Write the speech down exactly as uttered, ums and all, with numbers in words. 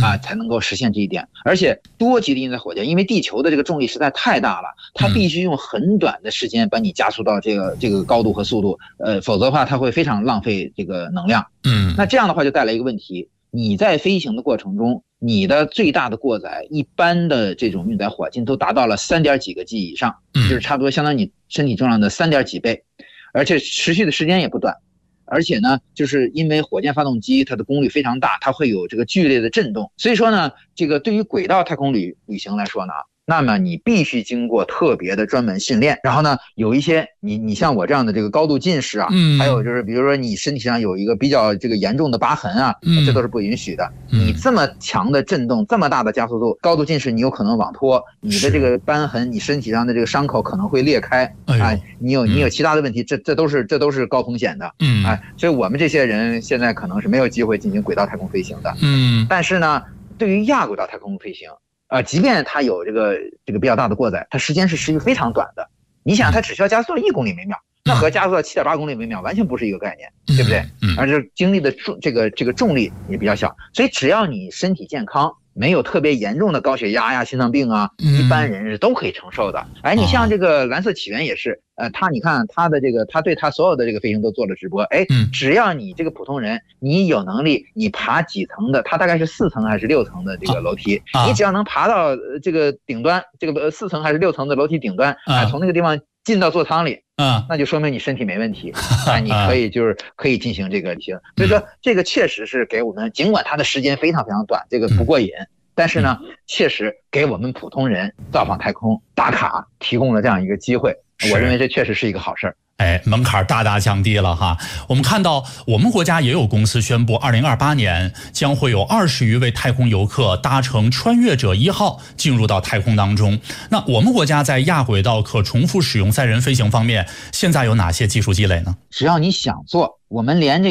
啊，才能够实现这一点。而且多级的运载火箭，因为地球的这个重力实在太大了，它必须用很短的时间把你加速到这个这个高度和速度，呃，否则的话它会非常浪费这个能量。 嗯， 那这样的话就带来一个问题，你在飞行的过程中，你的最大的过载，一般的这种运载火箭都达到了三点几个 G 以上，就是差不多相当于你身体重量的三点几倍，而且持续的时间也不短。而且呢，就是因为火箭发动机它的功率非常大，它会有这个剧烈的震动，所以说呢，这个对于轨道太空旅旅行来说呢，那么你必须经过特别的专门训练，然后呢，有一些你你像我这样的这个高度近视啊，还有就是比如说你身体上有一个比较这个严重的疤痕啊，这都是不允许的。你这么强的震动，这么大的加速度，高度近视你有可能网脱，你的这个瘢痕，你身体上的这个伤口可能会裂开，哎，你有你有其他的问题，这这都是这都是高风险的，嗯，哎，所以我们这些人现在可能是没有机会进行轨道太空飞行的，嗯，但是呢，对于亚轨道太空飞行。呃，即便它有这个这个比较大的过载，它时间是持续非常短的。你想，它只需要加速一公里每秒，那和加速到七点八公里每秒完全不是一个概念，对不对？而且经历的重这个这个重力也比较小，所以只要你身体健康，没有特别严重的高血压呀、心脏病啊，一般人是都可以承受的。哎，你像这个蓝色起源也是，呃，他你看他的这个，他对他所有的这个飞行都做了直播。哎，只要你这个普通人，你有能力，你爬几层的，他大概是四层还是六层的这个楼梯，你只要能爬到这个顶端，这个四层还是六层的楼梯顶端，啊，从那个地方进到座舱里。嗯，那就说明你身体没问题，那你可以就是可以进行这个旅行。所以说这个确实是给我们，尽管它的时间非常非常短，这个不过瘾，但是呢，确实给我们普通人造访太空打卡提供了这样一个机会。我认为这确实是一个好事儿。 哎，门槛大大降低了哈。我们看到我们国家也有公司宣布，二零二八年将会有二十余位太空游客搭乘穿越者一号进入到太空当中。那我们国家在亚轨道可重复使用载人飞行方面，现在有哪些技术积累呢？ 只要你想做，我们连这